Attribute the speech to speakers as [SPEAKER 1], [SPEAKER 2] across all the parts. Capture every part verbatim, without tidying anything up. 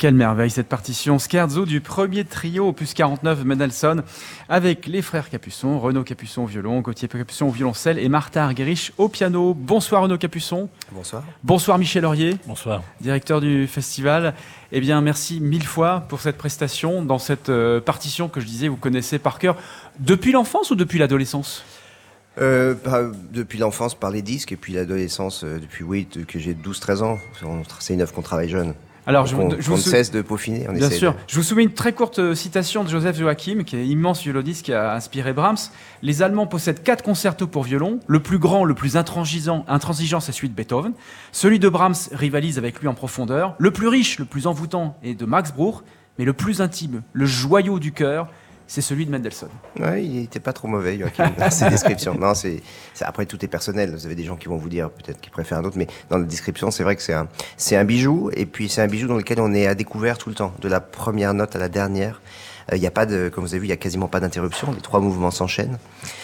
[SPEAKER 1] Quelle merveille cette partition Scherzo du premier trio opus quarante-neuf de Mendelssohn avec les frères Capuçon, Renaud Capuçon au violon, Gauthier Capuçon au violoncelle et Martha Argerich au piano. Bonsoir Renaud Capuçon.
[SPEAKER 2] Bonsoir.
[SPEAKER 1] Bonsoir Michel Laurier.
[SPEAKER 3] Bonsoir.
[SPEAKER 1] Directeur du festival. Eh bien merci mille fois pour cette prestation dans cette euh, partition que je disais vous connaissez par cœur. Depuis l'enfance ou depuis l'adolescence ?
[SPEAKER 2] Euh, bah, depuis l'enfance par les disques et puis l'adolescence euh, depuis oui de, que j'ai douze treize ans. C'est une œuvre qu'on travaille jeune.
[SPEAKER 1] Alors,
[SPEAKER 2] je,
[SPEAKER 1] on,
[SPEAKER 2] je
[SPEAKER 1] vous
[SPEAKER 2] on ne
[SPEAKER 1] sou...
[SPEAKER 2] cesse de peaufiner. On
[SPEAKER 1] Bien sûr.
[SPEAKER 2] De...
[SPEAKER 1] Je vous soumets une très courte citation de Joseph Joachim, qui est immense violoniste, qui a inspiré Brahms. Les Allemands possèdent quatre concertos pour violon. Le plus grand, le plus intransigeant, intransigeant c'est celui de Beethoven. Celui de Brahms rivalise avec lui en profondeur. Le plus riche, le plus envoûtant est de Max Bruch. Mais le plus intime, le joyau du cœur, c'est celui de Mendelssohn.
[SPEAKER 2] Oui, il n'était pas trop mauvais, Joachim, dans ses descriptions. Non, c'est, c'est, après, tout est personnel. Vous avez des gens qui vont vous dire peut-être qu'ils préfèrent un autre, mais dans la description, c'est vrai que c'est un, c'est un bijou, et puis c'est un bijou dans lequel on est à découvert tout le temps, de la première note à la dernière. Il euh, n'y a pas de, comme vous avez vu, il n'y a quasiment pas d'interruption. Les trois mouvements s'enchaînent.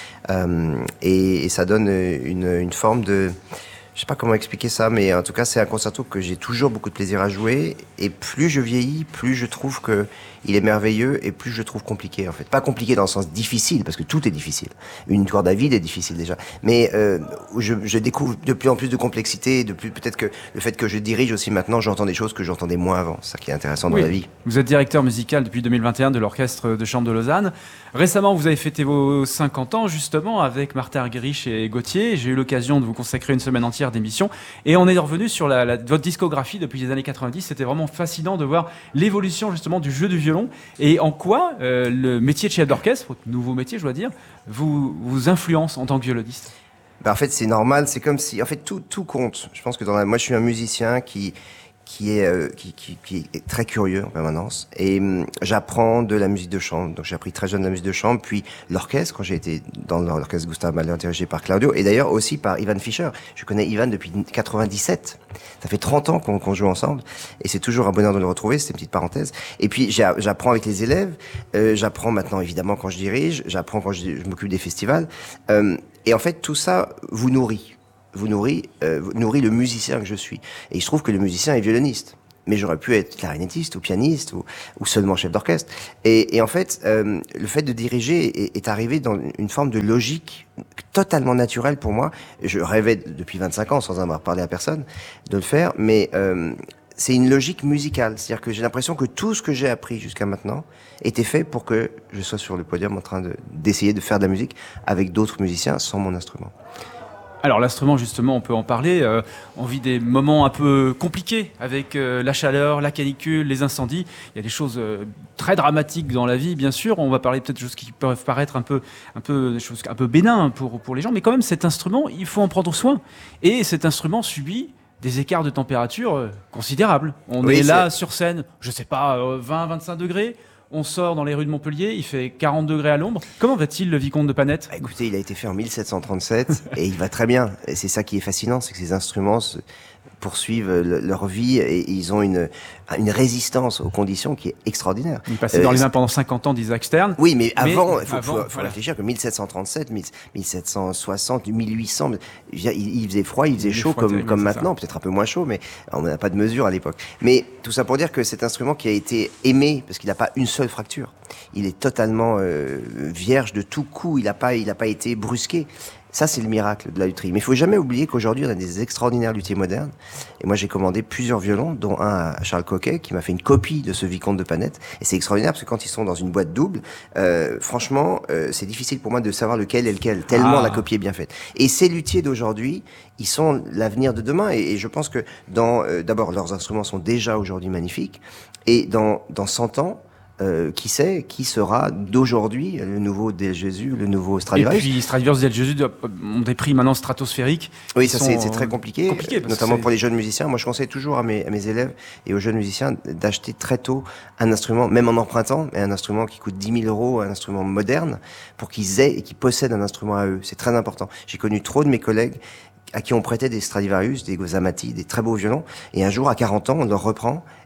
[SPEAKER 2] Euh, et, et ça donne une, une forme de... Je sais pas comment expliquer ça, mais en tout cas, c'est un concerto que j'ai toujours beaucoup de plaisir à jouer. Et plus je vieillis, plus je trouve que il est merveilleux et plus je le trouve compliqué, en fait. Pas compliqué dans le sens difficile, parce que tout est difficile. Une corde à vide est difficile déjà. Mais euh, je, je découvre de plus en plus de complexité, de plus peut-être que le fait que je dirige aussi maintenant, j'entends des choses que j'entendais moins avant. C'est ça qui est intéressant
[SPEAKER 1] oui.
[SPEAKER 2] dans la vie.
[SPEAKER 1] Vous êtes directeur musical depuis deux mille vingt et un de l'Orchestre de Chambre de Lausanne. Récemment, vous avez fêté vos cinquante ans, justement, avec Martha Argerich et Gauthier. J'ai eu l'occasion de vous consacrer une semaine entière d'émission. Et on est revenu sur la, la, votre discographie depuis les années quatre-vingt-dix. C'était vraiment fascinant de voir l'évolution, justement, du jeu du violon. Et en quoi euh, le métier de chef d'orchestre, votre nouveau métier, je dois dire, vous, vous influence en tant que violoniste ?
[SPEAKER 2] Ben, en fait, c'est normal. C'est comme si... En fait, tout, tout compte. Je pense que dans la... Moi, je suis un musicien qui... qui est euh, qui, qui qui est très curieux en permanence et hum, j'apprends de la musique de chambre. Donc j'ai appris très jeune la musique de chambre, puis l'orchestre quand j'ai été dans l'orchestre Gustav Mahler dirigé par Claudio et d'ailleurs aussi par Ivan Fischer. Je connais Ivan depuis quatre-vingt-dix-sept. Ça fait trente ans qu'on qu'on joue ensemble et c'est toujours un bonheur de le retrouver, c'est une petite parenthèse. Et puis j'apprends avec les élèves, euh, j'apprends maintenant évidemment quand je dirige, j'apprends quand je, je m'occupe des festivals euh, et en fait tout ça vous nourrit. vous nourrit, euh, vous nourrit le musicien que je suis. Et je trouve que le musicien est violoniste. Mais j'aurais pu être clarinettiste ou pianiste ou, ou seulement chef d'orchestre. Et, et en fait, euh, le fait de diriger est, est arrivé dans une forme de logique totalement naturelle pour moi. Je rêvais depuis vingt-cinq ans, sans en avoir parlé à personne, de le faire. Mais euh, c'est une logique musicale. C'est-à-dire que j'ai l'impression que tout ce que j'ai appris jusqu'à maintenant était fait pour que je sois sur le podium en train de, d'essayer de faire de la musique avec d'autres musiciens sans mon instrument.
[SPEAKER 1] Alors l'instrument justement, on peut en parler, euh, on vit des moments un peu compliqués avec euh, la chaleur, la canicule, les incendies. Il y a des choses euh, très dramatiques dans la vie, bien sûr. On va parler peut-être de choses qui peuvent paraître un peu, un peu, des choses un peu bénins pour, pour les gens, mais quand même cet instrument, il faut en prendre soin. Et cet instrument subit des écarts de température euh, considérables. On oui, est là c'est... sur scène, je sais pas, euh, vingt à vingt-cinq degrés. On sort dans les rues de Montpellier, il fait quarante degrés à l'ombre. Comment va-t-il, le vicomte de Panette ?
[SPEAKER 2] Bah, écoutez, il a été fait en mille sept cent trente-sept et il va très bien. Et c'est ça qui est fascinant, c'est que ces instruments se poursuivent le, leur vie et ils ont une, une résistance aux conditions qui est extraordinaire.
[SPEAKER 1] Il passait euh, dans les mains pendant cinquante ans d'Isaac Stern.
[SPEAKER 2] Oui, mais avant, il faut,
[SPEAKER 1] avant,
[SPEAKER 2] faut, faut
[SPEAKER 1] voilà.
[SPEAKER 2] réfléchir que mille sept cent trente-sept, mille sept cent soixante, mille huit cents, il, il faisait froid, il faisait il chaud froid, comme, comme maintenant, ça. Peut-être un peu moins chaud, mais on n'a pas de mesure à l'époque. Mais tout ça pour dire que cet instrument qui a été aimé, parce qu'il n'a pas une seule fracture, il est totalement euh, vierge de tout coup, il n'a pas, il a pas été brusqué. Ça, c'est le miracle de la lutherie. Mais il faut jamais oublier qu'aujourd'hui, on a des extraordinaires luthiers modernes. Et moi, j'ai commandé plusieurs violons, dont un à Charles Coquet, qui m'a fait une copie de ce vicomte de Panette. Et c'est extraordinaire parce que quand ils sont dans une boîte double, euh, franchement, euh, c'est difficile pour moi de savoir lequel est lequel, tellement ah. la copie est bien faite. Et ces luthiers d'aujourd'hui, ils sont l'avenir de demain. Et, et je pense que dans, euh, d'abord, leurs instruments sont déjà aujourd'hui magnifiques. Et dans, dans cent ans, Euh, qui sait, qui sera d'aujourd'hui le nouveau Del Gesù, le nouveau Stradivarius.
[SPEAKER 1] Et puis Stradivarius et Del Gesù ont des prix maintenant stratosphériques.
[SPEAKER 2] Oui, ça c'est, c'est très compliqué,
[SPEAKER 1] compliqué
[SPEAKER 2] notamment pour les jeunes musiciens. Moi, je conseille toujours à mes, à mes élèves et aux jeunes musiciens d'acheter très tôt un instrument, même en empruntant, mais un instrument qui coûte dix mille euros, un instrument moderne, pour qu'ils aient et qu'ils possèdent un instrument à eux. C'est très important. J'ai connu trop de mes collègues à qui on prêtait des Stradivarius, des Amati, des très beaux violons, et un jour, à quarante ans, on leur reprend, et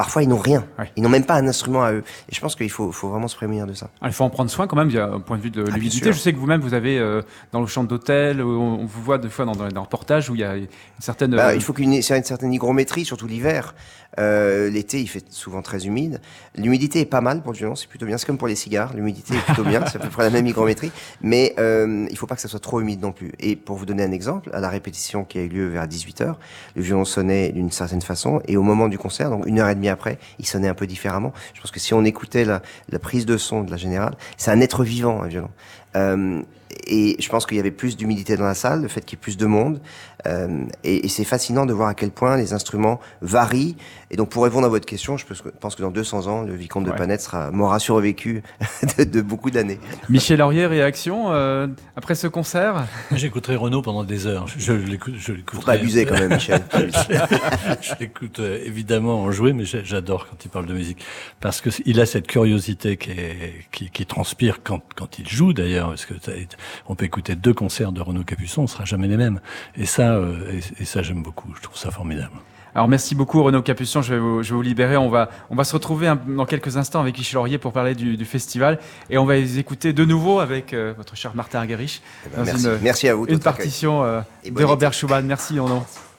[SPEAKER 2] parfois ils n'ont rien.
[SPEAKER 1] Ouais.
[SPEAKER 2] Ils n'ont même pas un instrument à eux. Et je pense qu'il faut, faut vraiment se prémunir de ça.
[SPEAKER 1] Ah, il faut en prendre soin quand même, il y a un point de vue de
[SPEAKER 2] Ah,
[SPEAKER 1] l'humidité. Je sais que vous-même, vous avez euh, dans le chambre d'hôtel, on, on vous voit des fois dans, dans les reportages où il y a une certaine...
[SPEAKER 2] Bah,
[SPEAKER 1] euh,
[SPEAKER 2] il faut qu'il y ait une, une certaine hygrométrie, surtout l'hiver. Euh, l'été, il fait souvent très humide. L'humidité est pas mal pour le violon, c'est plutôt bien. C'est comme pour les cigares, l'humidité est plutôt bien, c'est à peu près la même hygrométrie. Mais euh, il faut pas que ça soit trop humide non plus. Et pour vous donner un exemple, à la répétition qui a eu lieu vers dix-huit heures, le violon sonnait d'une certaine façon, et au moment du concert, donc une heure et demie après, il sonnait un peu différemment. Je pense que si on écoutait la, la prise de son de la générale, c'est un être vivant, un violon. Euh, et je pense qu'il y avait plus d'humidité dans la salle, le fait qu'il y ait plus de monde. Euh, et, et c'est fascinant de voir à quel point les instruments varient. Et donc, pour répondre à votre question, je pense que dans deux cents ans, le vicomte de
[SPEAKER 1] Ouais.
[SPEAKER 2] Panette sera, m'aura survécu de, de beaucoup d'années.
[SPEAKER 1] Michel Laurier, réaction euh, après ce concert?
[SPEAKER 3] J'écouterai Renaud pendant des heures. Je, je l'écoute, je
[SPEAKER 2] Faut
[SPEAKER 3] l'écouterai.
[SPEAKER 2] pas abuser quand même, Michel.
[SPEAKER 3] Je l'écoute euh, évidemment en jouer, mais j'ai- j'adore quand il parle de musique parce que c- il a cette curiosité qui, est, qui, qui transpire quand, quand il joue d'ailleurs. Parce que t'as- on peut écouter deux concerts de Renaud Capuçon, on sera jamais les mêmes. Et ça, euh, et, et ça j'aime beaucoup. Je trouve ça formidable.
[SPEAKER 1] Alors merci beaucoup Renaud Capuçon, je vais vous, je vais vous libérer. On va, on va se retrouver un- dans quelques instants avec Michel Laurier pour parler du, du festival. Et on va les écouter de nouveau avec euh, votre cher Martin Argerich
[SPEAKER 2] Eh ben,
[SPEAKER 1] dans
[SPEAKER 2] merci.
[SPEAKER 1] une,
[SPEAKER 2] merci à vous. de
[SPEAKER 1] une
[SPEAKER 2] votre accueil.
[SPEAKER 1] partition euh,
[SPEAKER 2] Et
[SPEAKER 1] de
[SPEAKER 2] bonne
[SPEAKER 1] Robert Schumann. Merci Renaud.